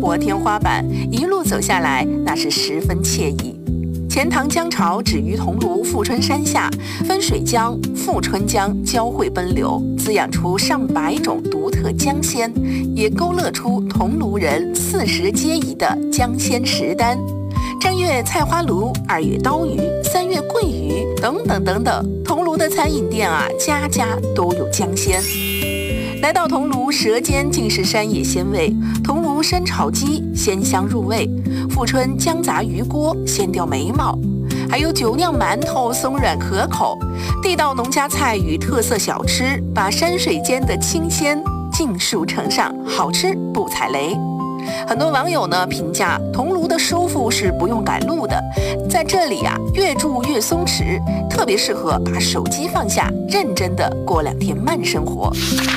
活天花板，一路走下来，那是十分惬意。钱塘江潮止于桐庐富春山下，分水江、富春江交汇奔流，滋养出上百种独特江鲜，也勾勒出桐庐人40皆宜的江鲜食单。正月菜花鲈，2月刀鱼，3月桂鱼，等等等等。桐庐的餐饮店啊，家家都有江鲜。来到桐庐，舌尖尽是山野鲜味。桐庐生炒鸡鲜香入味，富春姜杂鱼锅鲜调美貌，还有酒酿馒头松软可口。地道农家菜与特色小吃，把山水间的清鲜尽数呈上，好吃不踩雷。很多网友呢评价桐庐的收复是不用赶路的，在这里啊越住越松弛，特别适合把手机放下，认真的过2天慢生活。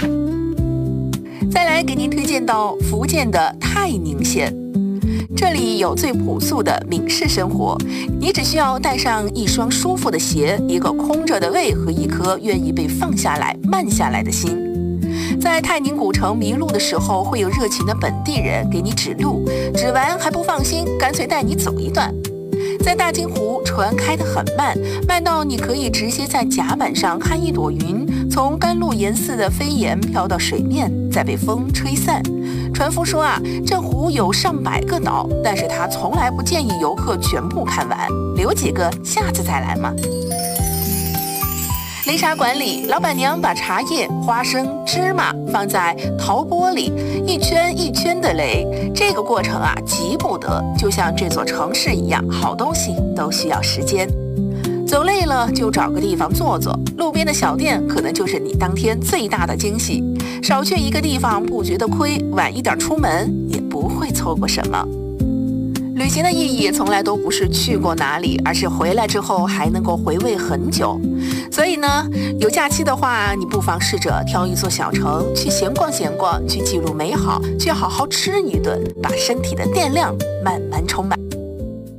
再来给您推荐到福建的泰宁县，这里有最朴素的闽式生活，你只需要带上一双舒服的鞋，一个空着的胃和一颗愿意被放下来、慢下来的心。在泰宁古城迷路的时候，会有热情的本地人给你指路，指完还不放心，干脆带你走一段。在大金湖，船开得很慢，慢到你可以直接在甲板上看一朵云从甘露岩似的飞檐飘到水面，再被风吹散。船夫说啊，这湖有上百个岛，但是他从来不建议游客全部看完，留几个下次再来嘛。擂茶馆里，老板娘把茶叶、花生、芝麻放在陶钵里，一圈一圈的擂。这个过程啊，急不得，就像这座城市一样，好东西都需要时间。走累了就找个地方坐坐，路边的小店可能就是你当天最大的惊喜。少去一个地方不觉得亏，晚一点出门也不会错过什么。旅行的意义从来都不是去过哪里，而是回来之后还能够回味很久。所以呢，有假期的话，你不妨试着挑一座小城去闲逛闲逛，去记录美好，去好好吃一顿，把身体的电量慢慢充满。